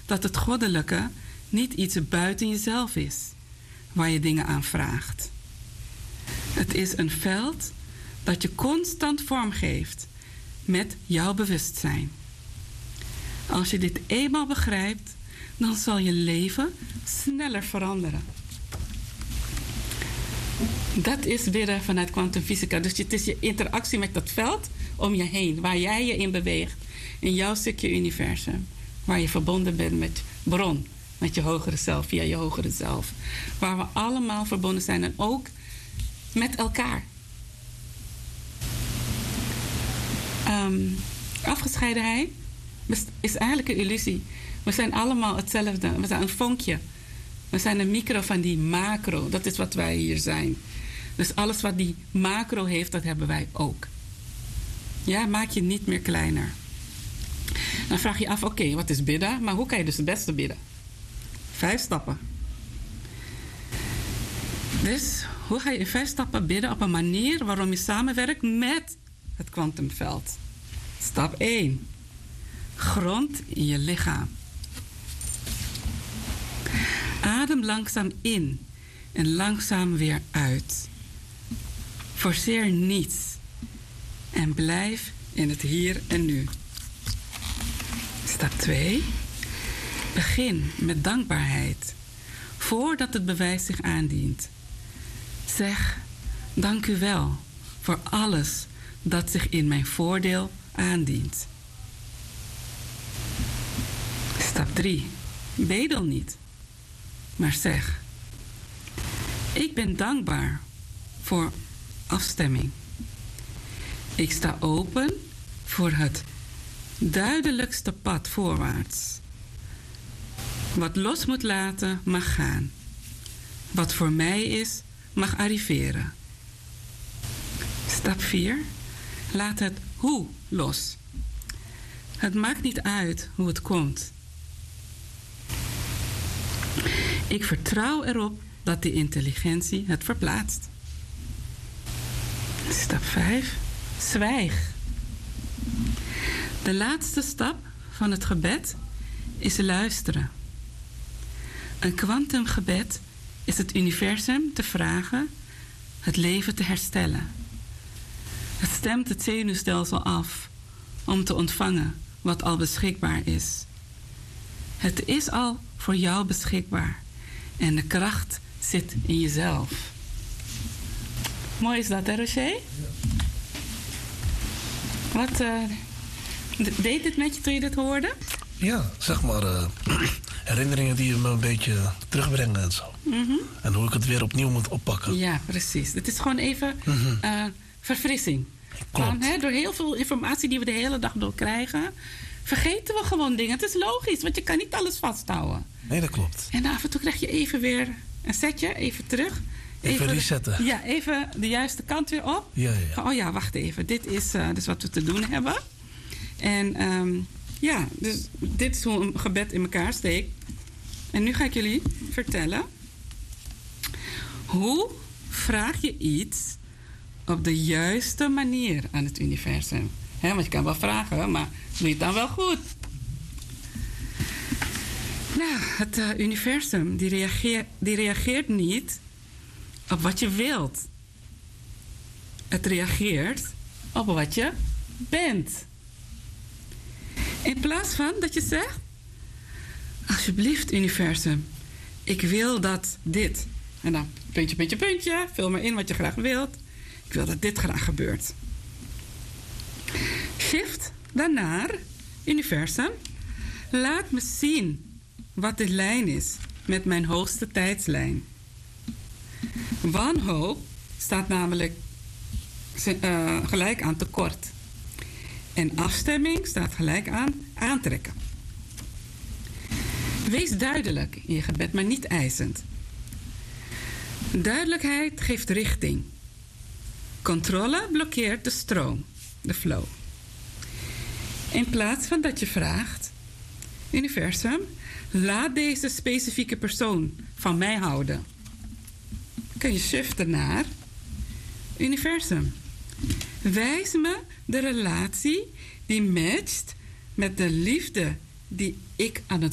dat het goddelijke niet iets buiten jezelf is, waar je dingen aan vraagt. Het is een veld dat je constant vormgeeft met jouw bewustzijn. Als je dit eenmaal begrijpt, dan zal je leven sneller veranderen. Dat is bidden vanuit kwantumfysica. Dus het is je interactie met dat veld om je heen, waar jij je in beweegt. In jouw stukje universum. Waar je verbonden bent met bron, met je hogere zelf, via je hogere zelf. Waar we allemaal verbonden zijn en ook met elkaar. Afgescheidenheid is eigenlijk een illusie. We zijn allemaal hetzelfde. We zijn een vonkje. We zijn een micro van die macro. Dat is wat wij hier zijn. Dus alles wat die macro heeft, dat hebben wij ook. Ja, maak je niet meer kleiner. Dan vraag je af, oké, wat is bidden? Maar hoe kan je dus het beste bidden? 5 stappen. Dus hoe ga je in 5 stappen bidden op een manier waarom je samenwerkt met het kwantumveld? Stap 1. Grond in je lichaam. Adem langzaam in en langzaam weer uit. Forceer niets en blijf in het hier en nu. Stap 2. Begin met dankbaarheid voordat het bewijs zich aandient. Zeg, dank u wel voor alles dat zich in mijn voordeel aandient. Stap 3. Bedel niet, maar zeg, ik ben dankbaar voor afstemming. Ik sta open voor het duidelijkste pad voorwaarts. Wat los moet laten, mag gaan. Wat voor mij is, mag arriveren. Stap 4. Laat het hoe los. Het maakt niet uit hoe het komt. Ik vertrouw erop dat de intelligentie het verplaatst. Stap 5. Zwijg. De laatste stap van het gebed is luisteren. Een kwantumgebed is het universum te vragen het leven te herstellen. Het stemt het zenuwstelsel af om te ontvangen wat al beschikbaar is. Het is al voor jou beschikbaar en de kracht zit in jezelf. Mooi is dat, hè, Roger? Ja. Wat deed dit met je toen je dit hoorde? Ja, zeg maar herinneringen die me een beetje terugbrengen en zo. Mm-hmm. En hoe ik het weer opnieuw moet oppakken. Ja, precies. Het is gewoon even verfrissing. Klopt. Van, door heel veel informatie die we de hele dag door krijgen, vergeten we gewoon dingen. Het is logisch, want je kan niet alles vasthouden. Nee, dat klopt. En af en toe krijg je even weer een setje, even terug. Even resetten. Ja, even de juiste kant weer op. Ja, ja. Van, oh ja, wacht even. Dit is dus wat we te doen hebben. En dus dit is hoe een gebed in elkaar steekt. En nu ga ik jullie vertellen. Hoe vraag je iets op de juiste manier aan het universum? Want je kan wel vragen, maar doe je het dan wel goed? Nou, het universum die reageert niet op wat je wilt. Het reageert op wat je bent. In plaats van dat je zegt, alsjeblieft universum, ik wil dat dit. En dan puntje, puntje, puntje, vul maar in wat je graag wilt. Ik wil dat dit graag gebeurt. Shift dan naar universum. Laat me zien wat de lijn is met mijn hoogste tijdslijn. Wanhoop staat namelijk gelijk aan tekort. En afstemming staat gelijk aan aantrekken. Wees duidelijk in je gebed, maar niet eisend. Duidelijkheid geeft richting. Controle blokkeert de stroom, de flow. In plaats van dat je vraagt, universum, laat deze specifieke persoon van mij houden. Kun je shiften naar universum. Wijs me de relatie die matcht met de liefde die ik aan het